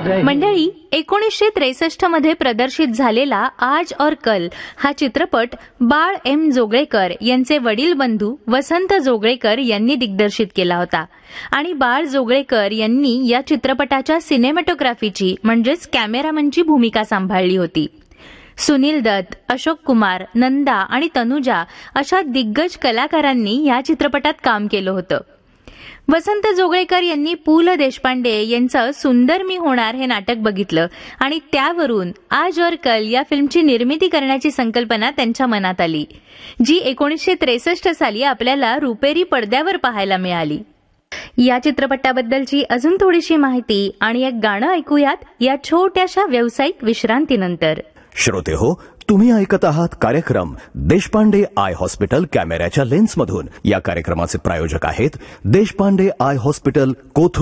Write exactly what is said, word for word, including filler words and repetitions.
रही। मंडळी, एकोणीसशे त्रेसष्ट मध्ये प्रदर्शित झालेला आज और कल हा चित्रपट बाळ एम जोगळेकर यांचे वडील बंधू वसंत जोगळेकर यांनी दिग्दर्शित केला होता आणि बाळ जोगळेकर यांनी या चित्रपटाच्या सिनेमॅटोग्राफीची म्हणजेच कॅमेरामनची भूमिका सांभाळली होती. सुनील दत्त, अशोक कुमार, नंदा आणि तनुजा अशा दिग्गज कलाकारांनी या चित्रपटात काम केलं होतं. वसंत जोगळेकर यांनी पु ल देशपांडे यांचं सुंदर मी होणार हे नाटक बघितलं आणि त्यावरून आज और कल या फिल्मची निर्मिती करण्याची संकल्पना त्यांच्या मनात आली, जी एकोणीसशे त्रेसष्ट साली आपल्याला रुपेरी पडद्यावर पाहायला मिळाली. या चित्रपटाबद्दलची अजून थोडीशी माहिती आणि एक गाणं ऐकूयात या छोट्याशा व्यावसायिक विश्रांतीनंतर. श्रोते हो, तुम्ही ऐकत आहात कार्यक्रम देशपांडे आय हॉस्पिटल कॅमेऱ्याच्या लेन्समधून. या कार्यक्रमाचे प्रायोजक आहेत देशपांडे आय हॉस्पिटल, कोथरूड.